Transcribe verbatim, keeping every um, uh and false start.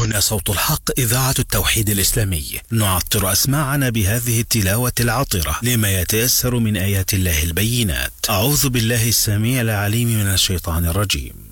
هنا صوت الحق، إذاعة التوحيد الإسلامي، نعطر أسماعنا بهذه التلاوة العطرة لما يتيسر من آيات الله البينات. أعوذ بالله السميع العليم من الشيطان الرجيم.